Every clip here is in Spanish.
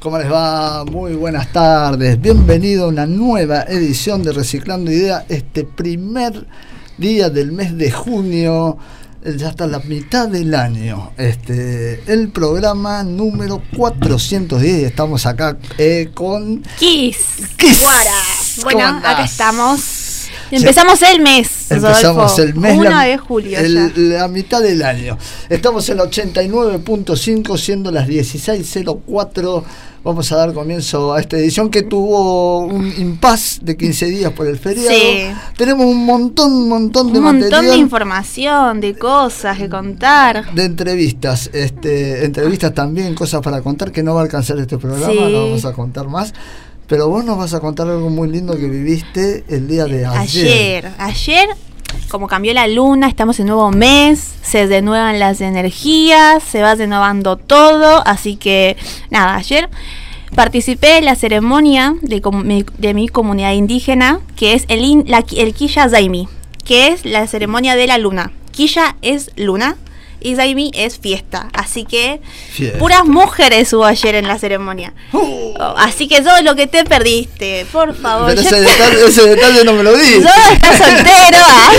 ¿Cómo les va? Muy buenas tardes. Bienvenido a una nueva edición de Reciclando Ideas. Este primer día del mes de junio, ya está la mitad del año. El programa número 410. Y estamos acá con Kiss. Guara. Bueno, acá estamos. Empezamos el mes. Empezamos el mes, 1 de julio. La mitad del año. Estamos en 89.5, siendo las 16:04. Vamos a dar comienzo a esta edición que tuvo un impasse de 15 días por el feriado. Sí. Tenemos un montón de material. Un montón de información, de cosas que contar. De entrevistas. Entrevistas también, cosas para contar que no va a alcanzar este programa. Sí. No vamos a contar más. Pero vos nos vas a contar algo muy lindo que viviste el día de ayer. Ayer, como cambió la luna, estamos en nuevo mes, se renuevan las energías, se va renovando todo, así que nada, ayer participé en la ceremonia de mi comunidad indígena, que es el Quilla Zaimi, que es la ceremonia de la luna. Quilla es luna y Zaimi es fiesta, así que puras mujeres hubo ayer en la ceremonia. Así que todo lo que te perdiste, por favor. Pero ese detalle no me lo dices. Zodo está soltero.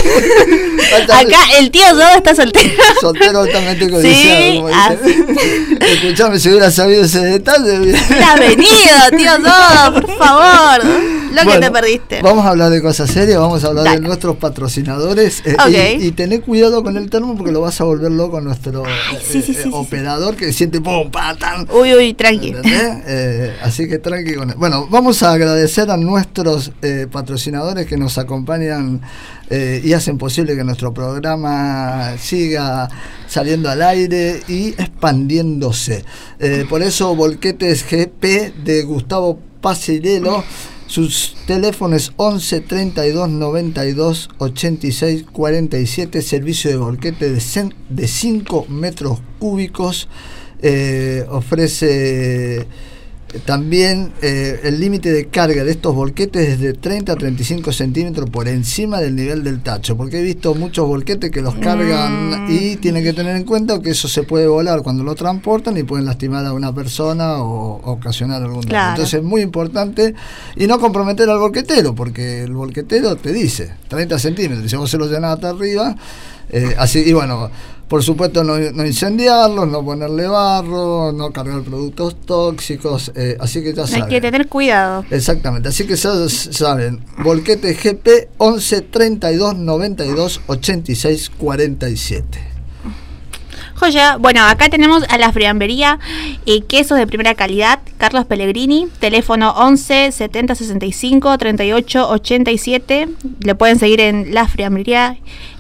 Acá el tío Zodo está soltero. Soltero altamente codiciado, como dicen. Escuchame, si hubiera sabido ese detalle. Hubiera venido, tío Zodo, por favor. Que te perdiste. Vamos a hablar de cosas serias, vamos a hablar de nuestros patrocinadores. Okay. Y tené cuidado con el termo porque lo vas a volver loco con nuestro operador que siente pum, patan. Uy, tranqui. Así que tranqui con él. Bueno, vamos a agradecer a nuestros patrocinadores que nos acompañan y hacen posible que nuestro programa siga saliendo al aire y expandiéndose. Por eso, Volquetes GP de Gustavo Pacirello. Sus teléfonos 11 32 92 86 47, servicio de volquete de 5 metros cúbicos. Ofrece también el límite de carga de estos volquetes es de 30 a 35 centímetros por encima del nivel del tacho, porque he visto muchos volquetes que los cargan y tienen que tener en cuenta que eso se puede volar cuando lo transportan y pueden lastimar a una persona o ocasionar algún daño. Claro. Entonces es muy importante y no comprometer al volquetero, porque el volquetero te dice 30 centímetros, si vos se lo llenás hasta arriba, así, y bueno, por supuesto no incendiarlos, no ponerle barro, no cargar productos tóxicos, así que ya saben. Hay que tener cuidado. Exactamente, así que ya saben, Volquete GP 11 32 92 86 47. Joya, bueno, acá tenemos a la friambería quesos de primera calidad, Carlos Pellegrini, teléfono 11 70 65 38 87. Le pueden seguir en la friambería.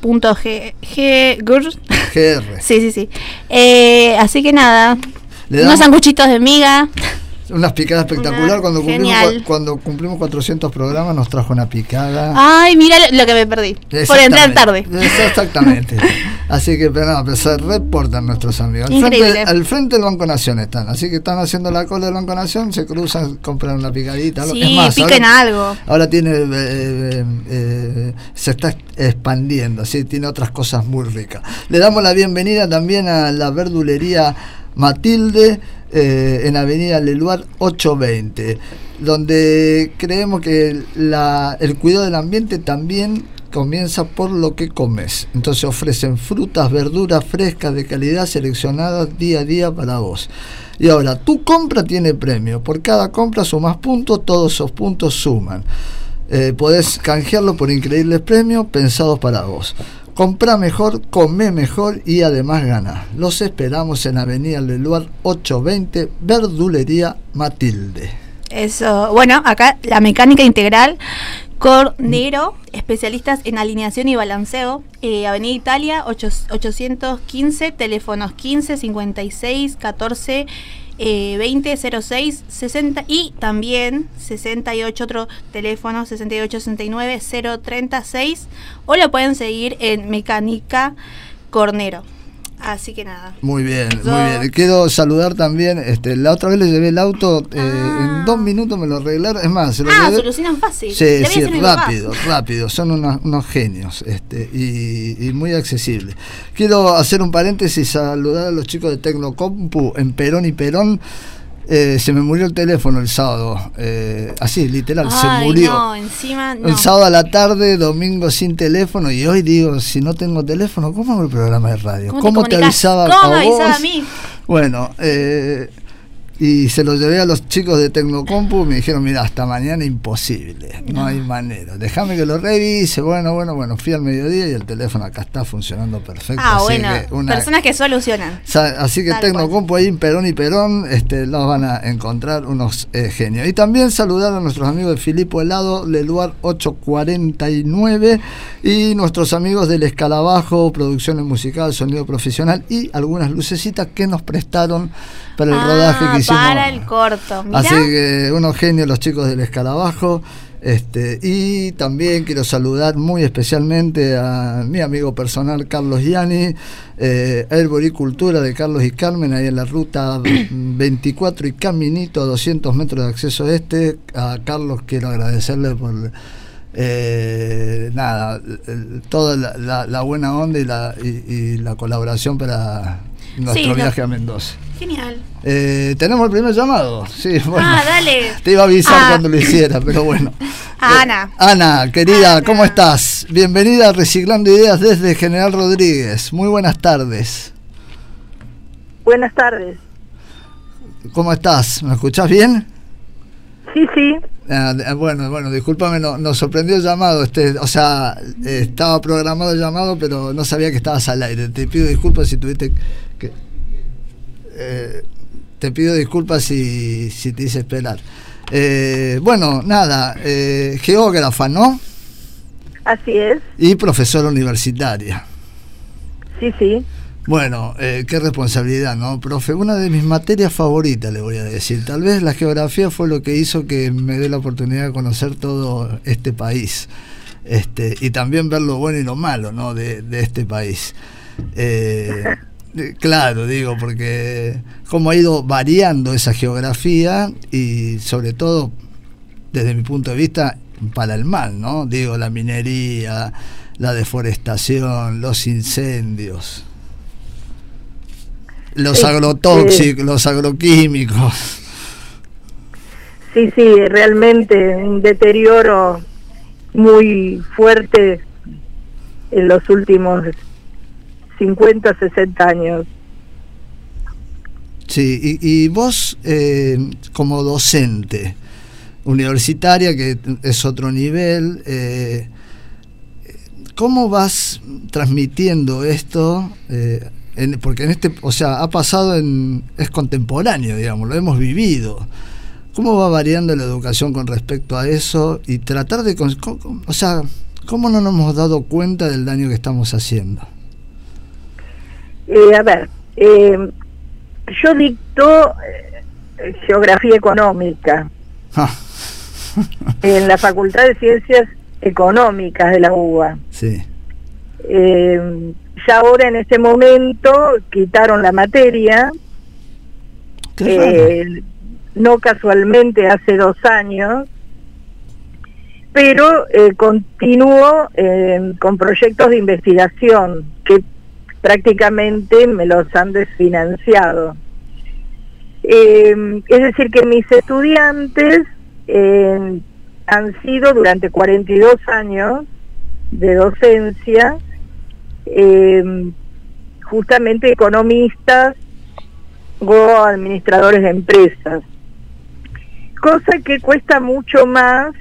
.gr. Sí. Así que nada, unos sanguchitos de miga. Unas picadas espectacular. Cuando cumplimos 400 programas nos trajo una picada. Ay, mira lo que me perdí por entrar tarde. Exactamente. Así que pero se reportan nuestros amigos. Al frente del Banco Nación están. Así que están haciendo la cola del Banco Nación, se cruzan, compran una picadita. Sí, es más, piquen algo. Ahora tiene se está expandiendo, así tiene otras cosas muy ricas. Le damos la bienvenida también a la verdulería Matilde, en Avenida Leluar 820, donde creemos que el cuidado del ambiente también comienza por lo que comes. Entonces ofrecen frutas, verduras frescas de calidad seleccionadas día a día para vos. Y ahora, tu compra tiene premio. Por cada compra sumás puntos, todos esos puntos suman. Podés canjearlo por increíbles premios pensados para vos. Comprá mejor, comé mejor y además ganá. Los esperamos en Avenida Leluar 820, Verdulería Matilde. Eso, bueno, acá la mecánica integral Cornero, especialistas en alineación y balanceo, Avenida Italia 815, teléfonos 15 56 14 20 06 60 y también 68, otro teléfono 68 69 036, o lo pueden seguir en Mecánica Cornero. Así que nada. Muy bien, muy bien. Quiero saludar también, la otra vez le llevé el auto, en 2 minutos me lo arreglaron. Es más, se lo llevé. Solucionan fácil. Sí, rápido. Son unos genios, y muy accesible. Quiero hacer un paréntesis, saludar a los chicos de Tecnocompu en Perón y Perón. se me murió el teléfono el sábado, así, literal, Ay, se murió. No, encima no. El sábado a la tarde, domingo sin teléfono, y hoy digo, si no tengo teléfono, ¿cómo hago el programa de radio? ¿Cómo te avisaba ¿Cómo a me vos? avisaba a mí? Bueno, y se lo llevé a los chicos de Tecnocompu, me dijeron, mira, hasta mañana imposible, no hay manera, déjame que lo revise. Bueno, fui al mediodía y el teléfono acá está funcionando perfecto. Personas que solucionan. Así que Tecnocompu ahí en Perón y Perón, los van a encontrar unos genios. Y también saludar a nuestros amigos de Filipo Helado, Leluar 849, y nuestros amigos del Escalabajo, producciones musical, sonido profesional y algunas lucecitas que nos prestaron para el rodaje que hicimos. Para el corto. Mirá. Así que unos genios los chicos del Escalabajo. Y también quiero saludar muy especialmente a mi amigo personal Carlos Gianni, Herboricultura de Carlos y Carmen, ahí en la ruta 24 y Caminito, a 200 metros de acceso A Carlos quiero agradecerle por toda la buena onda y la colaboración para nuestro viaje a Mendoza. Genial. ¿Tenemos el primer llamado? Sí, bueno. Dale. Te iba a avisar cuando lo hiciera, pero bueno. Ana. Ana, querida, ¿cómo estás? Bienvenida a Reciclando Ideas desde General Rodríguez. Muy buenas tardes. Buenas tardes. ¿Cómo estás? ¿Me escuchás bien? Sí. Bueno, discúlpame, nos sorprendió el llamado. Estaba programado el llamado, pero no sabía que estabas al aire. Te pido disculpas si tuviste que... te pido disculpas si te hice esperar. Geógrafa, ¿no? Así es. Y profesora universitaria. Sí. Bueno, qué responsabilidad, ¿no, profe? Una de mis materias favoritas, le voy a decir. Tal vez la geografía fue lo que hizo que me dé la oportunidad de conocer todo este país. Y también ver lo bueno y lo malo, ¿no? de este país. Claro, digo, porque cómo ha ido variando esa geografía y sobre todo, desde mi punto de vista, para el mal, ¿no? Digo, la minería, la deforestación, los incendios, los agrotóxicos, los agroquímicos. Sí, realmente un deterioro muy fuerte en los últimos 50, 60 años. Sí, y vos como docente universitaria, que es otro nivel, ¿cómo vas transmitiendo esto? Porque ha pasado es contemporáneo, digamos, lo hemos vivido. ¿Cómo va variando la educación con respecto a eso? Y tratar de... ¿cómo no nos hemos dado cuenta del daño que estamos haciendo? Yo dicto geografía económica en la Facultad de Ciencias Económicas de la UBA. Sí. Ya ahora en este momento quitaron la materia, no casualmente hace 2 años, pero continúo con proyectos de investigación que prácticamente me los han desfinanciado. Es decir, que mis estudiantes han sido durante 42 años de docencia justamente economistas o administradores de empresas, cosa que cuesta mucho más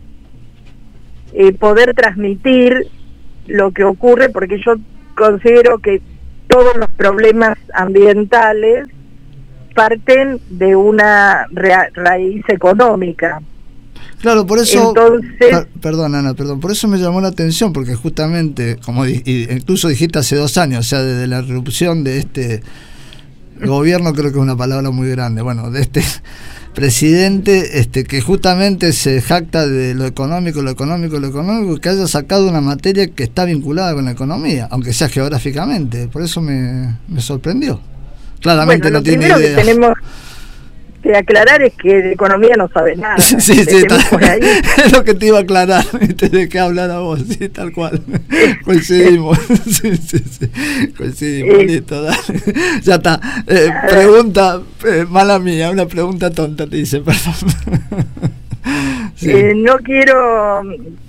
poder transmitir lo que ocurre, porque yo considero que todos los problemas ambientales parten de una raíz económica. Claro, por eso... Entonces, perdón, Ana, por eso me llamó la atención, porque justamente, como incluso dijiste hace 2 años, o sea, desde la irrupción de este gobierno, creo que es una palabra muy grande, bueno, de este presidente que justamente se jacta de lo económico, y que haya sacado una materia que está vinculada con la economía, aunque sea geográficamente. Por eso me sorprendió. Claramente no tiene idea. que aclarar es que de economía no sabes nada. Sí, por ahí. Es lo que te iba a aclarar, de qué hablar a vos, sí, tal cual. Coincidimos. Sí. Coincidimos, listo, dale. Ya está. Pregunta, mala mía, una pregunta tonta, te dice, perdón. Sí. No quiero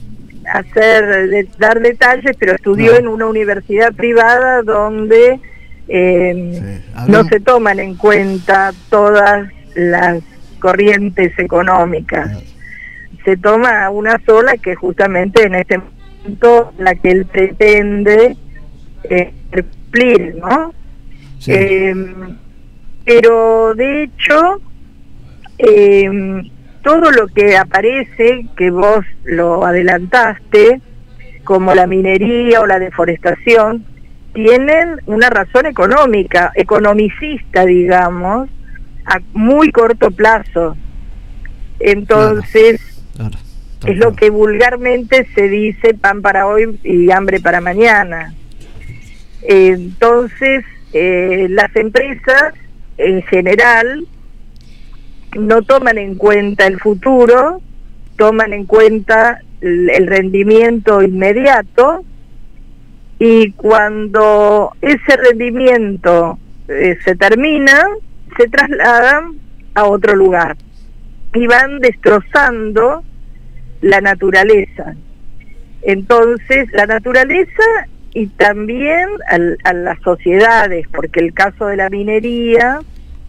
dar detalles, pero estudió en una universidad privada donde no se toman en cuenta todas las corrientes económicas. Se toma una sola, que justamente en este momento la que él pretende cumplir, ¿no? Sí. Pero de hecho todo lo que aparece, que vos lo adelantaste, como la minería o la deforestación, tienen una razón económica, economicista, digamos, a muy corto plazo. Entonces, claro. Es lo que vulgarmente se dice: pan para hoy y hambre para mañana. Entonces, las empresas en general no toman en cuenta el futuro, toman en cuenta el rendimiento inmediato, y cuando ese rendimiento se termina, se trasladan a otro lugar y van destrozando la naturaleza. Entonces, la naturaleza y también a las sociedades, porque el caso de la minería,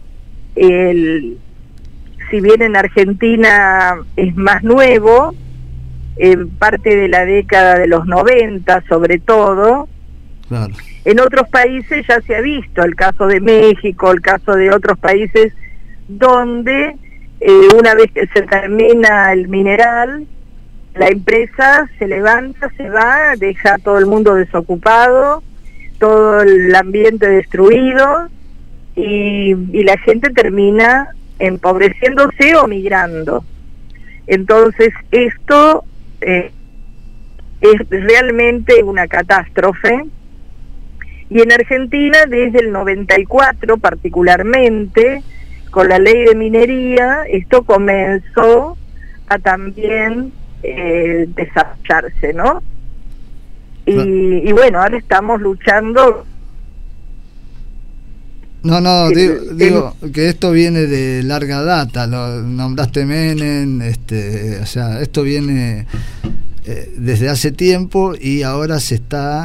si bien en Argentina es más nuevo, parte de la década de los 90 sobre todo, claro. En otros países ya se ha visto, el caso de México, el caso de otros países donde una vez que se termina el mineral, la empresa se levanta, se va, deja a todo el mundo desocupado, todo el ambiente destruido, y la gente termina empobreciéndose o migrando. Entonces esto es realmente una catástrofe, y en Argentina desde el 94 particularmente, con la ley de minería, esto comenzó a también desarrollarse, ¿no? Y bueno, ahora estamos luchando. No, digo que esto viene de larga data, lo nombraste Menem, o sea, esto viene desde hace tiempo y ahora se está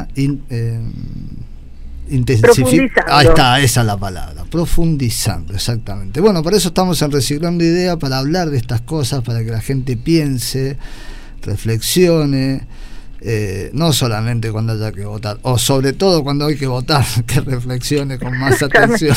intensificando. Ahí está, esa es la palabra, profundizando, exactamente. Bueno, por eso estamos en Reciclando Ideas, para hablar de estas cosas, para que la gente piense, reflexione. No solamente cuando haya que votar, o sobre todo cuando hay que votar, que reflexione con más atención,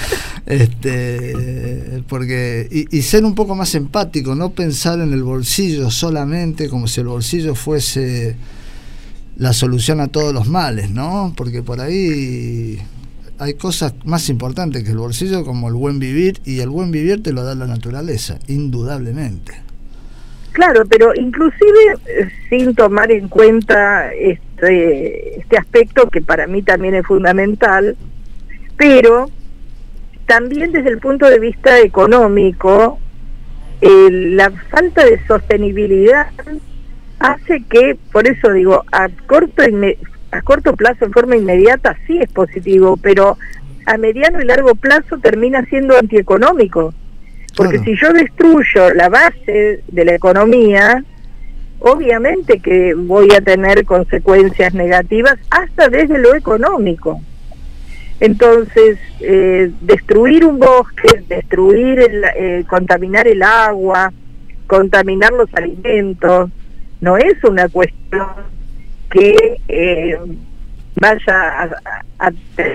porque y ser un poco más empático, no pensar en el bolsillo solamente, como si el bolsillo fuese la solución a todos los males, ¿no? Porque por ahí hay cosas más importantes que el bolsillo, como el buen vivir, y el buen vivir te lo da la naturaleza, indudablemente. Claro, pero inclusive sin tomar en cuenta este aspecto, que para mí también es fundamental, pero también desde el punto de vista económico, la falta de sostenibilidad hace que, por eso digo, a corto plazo, en forma inmediata, sí es positivo, pero a mediano y largo plazo termina siendo antieconómico. Porque claro, si yo destruyo la base de la economía, obviamente que voy a tener consecuencias negativas hasta desde lo económico. Entonces, destruir un bosque, contaminar el agua, contaminar los alimentos, no es una cuestión que vaya a tener